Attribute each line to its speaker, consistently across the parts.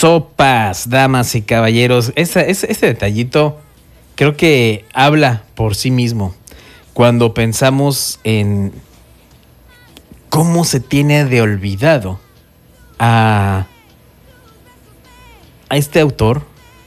Speaker 1: Sopas, damas y caballeros. Ese detallito creo que habla por sí mismo. Cuando pensamos en cómo se tiene de olvidado a este autor,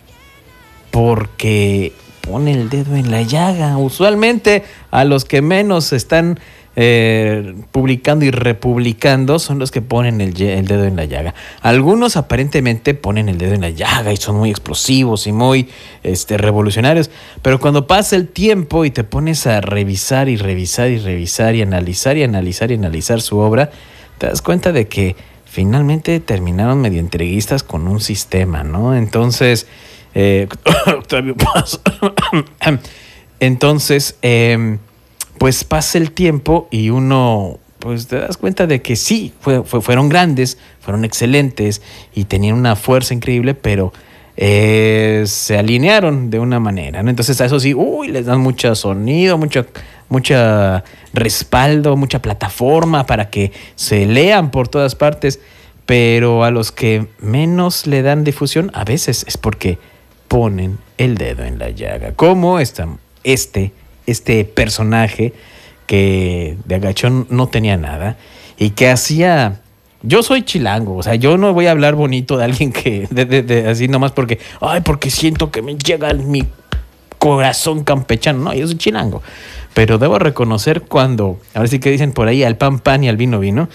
Speaker 1: porque pone el dedo en la llaga. Usualmente a los que menos están publicando y republicando son los que ponen el dedo en la llaga. Algunos aparentemente ponen el dedo en la llaga y son muy explosivos y muy revolucionarios, pero cuando pasa el tiempo y te pones a revisar y revisar y revisar y analizar y analizar y analizar su obra, te das cuenta de que finalmente terminaron medio entreguistas con un sistema, ¿no? Entonces, Octavio Paz. Entonces, pues pasa el tiempo y uno pues te das cuenta de que sí, fueron grandes, fueron excelentes y tenían una fuerza increíble, pero se alinearon de una manera, ¿no? Entonces a eso sí, les dan mucho sonido, mucha respaldo, mucha plataforma para que se lean por todas partes, pero a los que menos le dan difusión a veces es porque ponen el dedo en la llaga, como este personaje que de agachón no tenía nada y que hacía... Yo soy chilango, o sea, yo no voy a hablar bonito de alguien que así nomás porque siento que me llega en mi corazón campechano. No, yo soy chilango, pero debo reconocer cuando, ahora sí que dicen por ahí, al pan pan y al vino vino,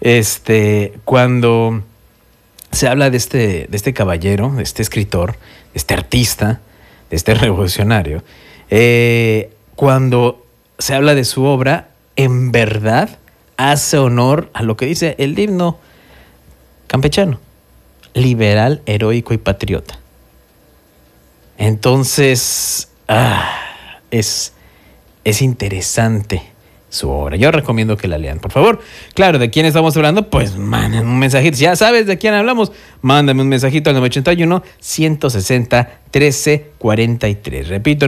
Speaker 1: cuando se habla de este caballero, de este escritor, de este artista, de este revolucionario, cuando se habla de su obra, en verdad hace honor a lo que dice el himno campechano: liberal, heroico y patriota. Entonces, es interesante su obra. Yo recomiendo que la lean, por favor. Claro, ¿de quién estamos hablando? Pues manden un mensajito. Si ya sabes de quién hablamos, mándame un mensajito al 981-160-1343. Repito,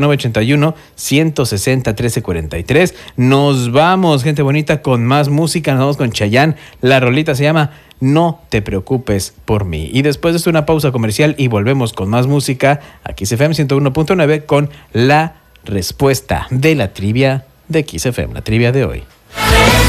Speaker 1: 981-160-1343. Nos vamos, gente bonita, con más música. Nos vamos con Chayanne. La rolita se llama No te preocupes por mí. Y después de esto, una pausa comercial y volvemos con más música. Aquí XFM 101.9 con la respuesta de la trivia de XFM, la trivia de hoy.